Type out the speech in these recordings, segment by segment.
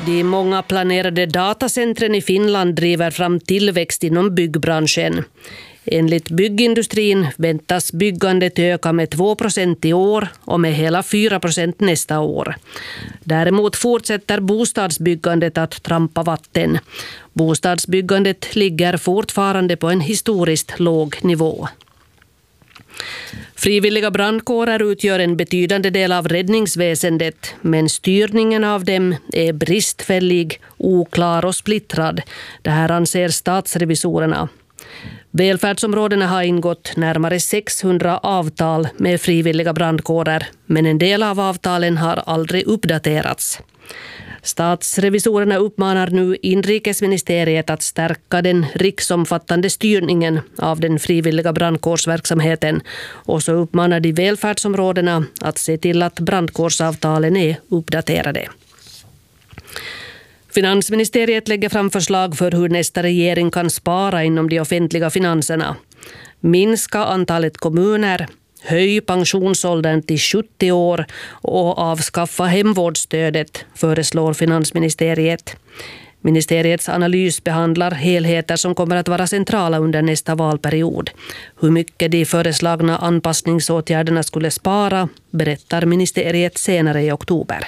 De många planerade datacentren i Finland driver fram tillväxt inom byggbranschen. Enligt byggindustrin väntas byggandet öka med 2% i år och med hela 4% nästa år. Däremot fortsätter bostadsbyggandet att trampa vatten. Bostadsbyggandet ligger fortfarande på en historiskt låg nivå. Frivilliga brandkårer utgör en betydande del av räddningsväsendet, men styrningen av dem är bristfällig, oklar och splittrad. Det här anser statsrevisorerna. Välfärdsområdena har ingått närmare 600 avtal med frivilliga brandkårer, men en del av avtalen har aldrig uppdaterats. Statsrevisorerna uppmanar nu inrikesministeriet att stärka den riksomfattande styrningen av den frivilliga brandkårsverksamheten, och så uppmanar de välfärdsområdena att se till att brandkårsavtalen är uppdaterade. Finansministeriet lägger fram förslag för hur nästa regering kan spara inom de offentliga finanserna. Minska antalet kommuner, höj pensionsåldern till 70 år och avskaffa hemvårdsstödet, föreslår finansministeriet. Ministeriets analys behandlar helheter som kommer att vara centrala under nästa valperiod. Hur mycket de föreslagna anpassningsåtgärderna skulle spara berättar ministeriet senare i oktober.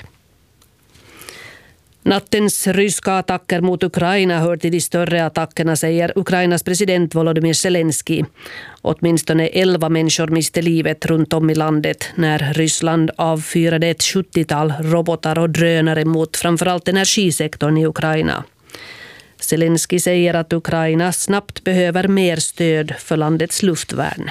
Nattens ryska attacker mot Ukraina hör till de större attackerna, säger Ukrainas president Volodymyr Zelensky. Åtminstone 11 människor miste livet runt om i landet när Ryssland avfyrade ett 70-tal robotar och drönare mot framförallt energisektorn i Ukraina. Zelensky säger att Ukraina snabbt behöver mer stöd för landets luftvärn.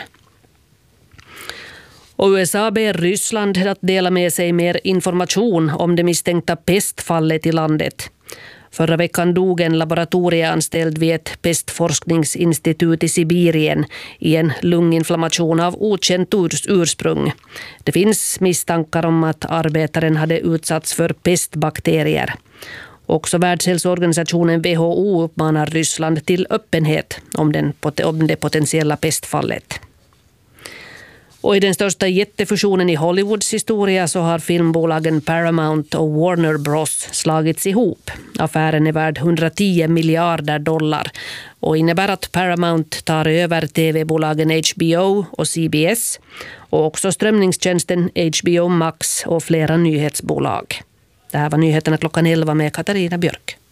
Och USA ber Ryssland att dela med sig mer information om det misstänkta pestfallet i landet. Förra veckan dog en laboratorieanställd vid ett pestforskningsinstitut i Sibirien i en lunginflammation av okänt ursprung. Det finns misstankar om att arbetaren hade utsatts för pestbakterier. Också Världshälsoorganisationen WHO uppmanar Ryssland till öppenhet om det potentiella pestfallet. Och i den största jättefusionen i Hollywoods historia så har filmbolagen Paramount och Warner Bros slagits ihop. Affären är värd $110 miljarder och innebär att Paramount tar över tv-bolagen HBO och CBS och också strömningstjänsten HBO Max och flera nyhetsbolag. Det här var nyheterna klockan 11 med Katarina Björk.